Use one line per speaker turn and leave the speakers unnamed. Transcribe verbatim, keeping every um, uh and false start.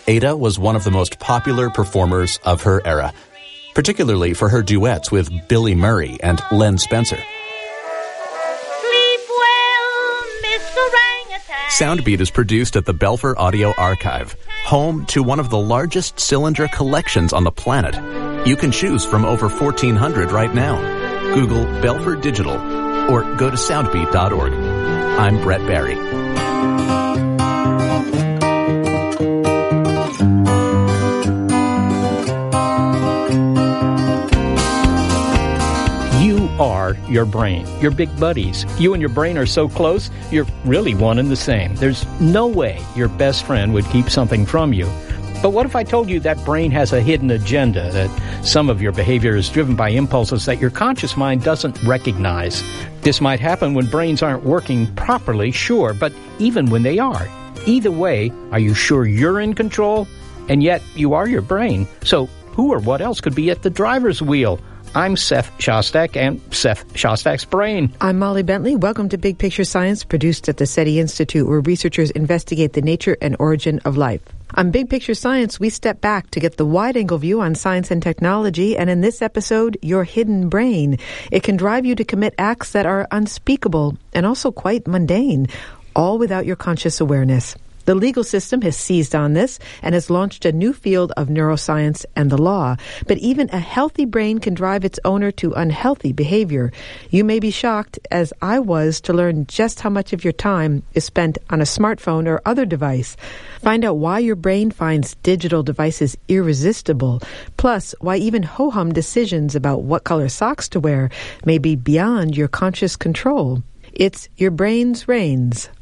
Ada was one of the most popular performers of her era, particularly for her duets with Billy Murray and Len Spencer.
Sleep well, Mister Orangutan.
Soundbeat is produced at the Belfer Audio Archive, home to one of the largest cylinder collections on the planet. You can choose from over fourteen hundred right now. Google Belfer Digital or go to soundbeat dot org. I'm Brett Barry.
You are your brain, your big buddies. You and your brain are so close, you're really one and the same. There's no way your best friend would keep something from you. But what if I told you that brain has a hidden agenda, that some of your behavior is driven by impulses that your conscious mind doesn't recognize? This might happen when brains aren't working properly, sure, but even when they are. Either way, are you sure you're in control? And yet, you are your brain. So who or what else could be at the driver's wheel? I'm Seth Shostak and Seth Shostak's Brain.
I'm Molly Bentley. Welcome to Big Picture Science, produced at the SETI Institute, where researchers investigate the nature and origin of life. On Big Picture Science, we step back to get the wide-angle view on science and technology, and in this episode, your hidden brain. It can drive you to commit acts that are unspeakable and also quite mundane, all without your conscious awareness. The legal system has seized on this and has launched a new field of neuroscience and the law. But even a healthy brain can drive its owner to unhealthy behavior. You may be shocked, as I was, to learn just how much of your time is spent on a smartphone or other device. Find out why your brain finds digital devices irresistible, plus why even ho-hum decisions about what color socks to wear may be beyond your conscious control. It's Your Brain's Reigns.